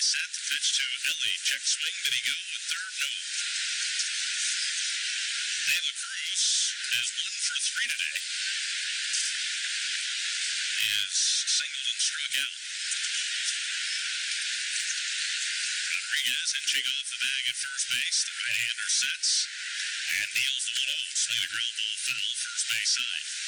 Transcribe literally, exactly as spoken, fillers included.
set. The pitch to Ellie. Check swing. Did he go at third? No. De La Cruz has one for three today. He has singled and struck out. Rodriguez inching off the bag at first base. The right-hander sets and deals the one oh. Swing a ground ball foul first base side.